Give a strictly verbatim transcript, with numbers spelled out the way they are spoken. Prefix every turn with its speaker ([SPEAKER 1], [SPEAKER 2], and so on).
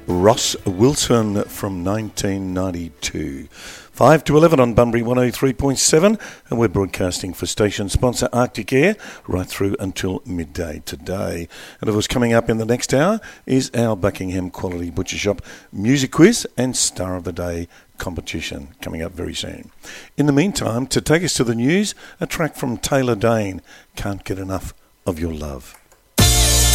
[SPEAKER 1] Ross Wilson from nineteen ninety-two. five to eleven on Bunbury one oh three point seven, and we're broadcasting for station sponsor Arctic Air right through until midday today. And of course, coming up in the next hour is our Buckingham Quality Butcher Shop Music Quiz and Star of the Day competition coming up very soon. In the meantime, to take us to the news, a track from Taylor Dayne, Can't Get Enough of Your Love.